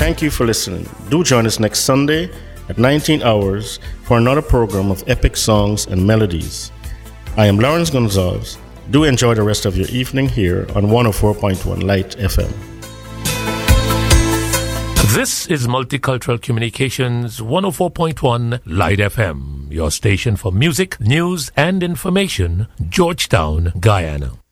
thank you for listening. Do join us next Sunday at 19 hours for another program of epic songs and melodies. I am Lawrence Gonzalez. Do enjoy the rest of your evening here on 104.1 Light FM. This is Multicultural Communications 104.1 Light FM, your station for music, news, and information, Georgetown, Guyana.